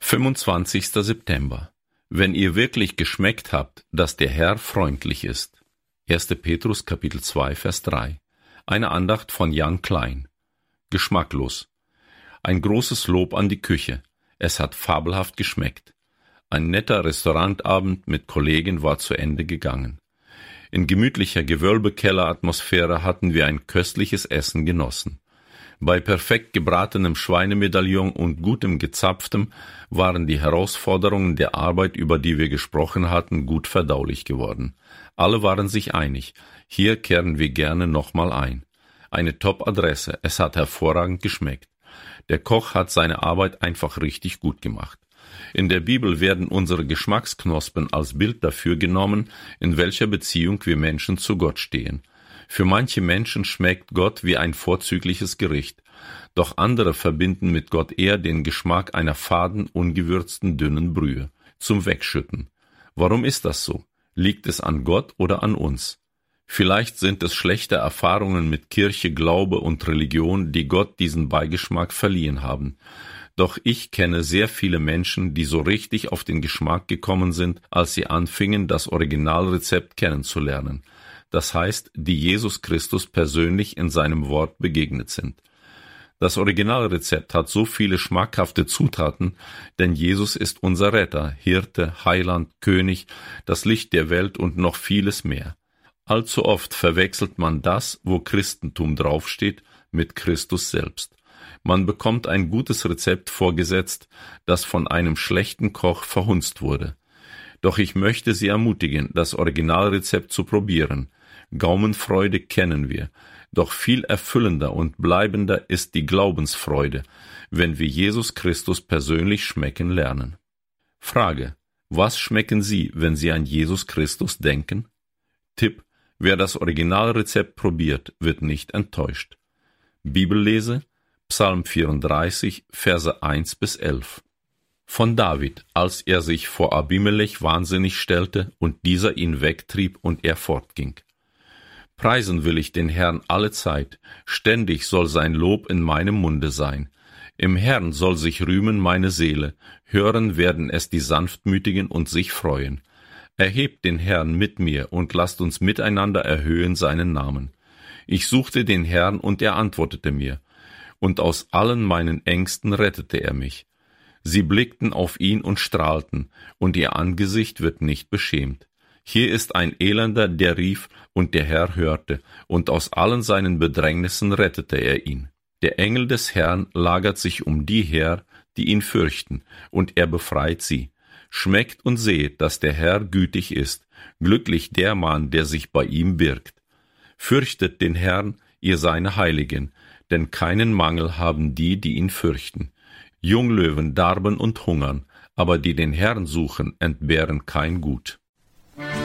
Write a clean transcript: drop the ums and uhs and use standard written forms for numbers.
25. September. Wenn ihr wirklich geschmeckt habt, dass der Herr freundlich ist. 1. Petrus Kapitel 2, Vers 3. Eine Andacht von Jan Klein. Geschmacklos. Ein großes Lob an die Küche. Es hat fabelhaft geschmeckt. Ein netter Restaurantabend mit Kollegen war zu Ende gegangen. In gemütlicher Gewölbekelleratmosphäre hatten wir ein köstliches Essen genossen. Bei perfekt gebratenem Schweinemedaillon und gutem Gezapftem waren die Herausforderungen der Arbeit, über die wir gesprochen hatten, gut verdaulich geworden. Alle waren sich einig. Hier kehren wir gerne nochmal ein. Eine Top-Adresse. Es hat hervorragend geschmeckt. Der Koch hat seine Arbeit einfach richtig gut gemacht. In der Bibel werden unsere Geschmacksknospen als Bild dafür genommen, in welcher Beziehung wir Menschen zu Gott stehen. Für manche Menschen schmeckt Gott wie ein vorzügliches Gericht, doch andere verbinden mit Gott eher den Geschmack einer faden, ungewürzten, dünnen Brühe, zum Wegschütten. Warum ist das so? Liegt es an Gott oder an uns? Vielleicht sind es schlechte Erfahrungen mit Kirche, Glaube und Religion, die Gott diesen Beigeschmack verliehen haben. Doch ich kenne sehr viele Menschen, die so richtig auf den Geschmack gekommen sind, als sie anfingen, das Originalrezept kennenzulernen. Das heißt, die Jesus Christus persönlich in seinem Wort begegnet sind. Das Originalrezept hat so viele schmackhafte Zutaten, denn Jesus ist unser Retter, Hirte, Heiland, König, das Licht der Welt und noch vieles mehr. Allzu oft verwechselt man das, wo Christentum draufsteht, mit Christus selbst. Man bekommt ein gutes Rezept vorgesetzt, das von einem schlechten Koch verhunzt wurde. Doch ich möchte Sie ermutigen, das Originalrezept zu probieren. Gaumenfreude kennen wir, doch viel erfüllender und bleibender ist die Glaubensfreude, wenn wir Jesus Christus persönlich schmecken lernen. Frage: Was schmecken Sie, wenn Sie an Jesus Christus denken? Tipp: Wer das Originalrezept probiert, wird nicht enttäuscht. Bibellese: Psalm 34, Verse 1-11. Von David, als er sich vor Abimelech wahnsinnig stellte und dieser ihn wegtrieb und er fortging. Preisen will ich den Herrn alle Zeit, ständig soll sein Lob in meinem Munde sein. Im Herrn soll sich rühmen meine Seele, hören werden es die Sanftmütigen und sich freuen. Erhebt den Herrn mit mir und lasst uns miteinander erhöhen seinen Namen. Ich suchte den Herrn und er antwortete mir, und aus allen meinen Ängsten rettete er mich. Sie blickten auf ihn und strahlten, und ihr Angesicht wird nicht beschämt. Hier ist ein Elender, der rief, und der Herr hörte, und aus allen seinen Bedrängnissen rettete er ihn. Der Engel des Herrn lagert sich um die her, die ihn fürchten, und er befreit sie. Schmeckt und seht, dass der Herr gütig ist, glücklich der Mann, der sich bei ihm birgt. Fürchtet den Herrn, ihr seine Heiligen, denn keinen Mangel haben die, die ihn fürchten. Junglöwen darben und hungern, aber die den Herrn suchen, entbehren kein Gut.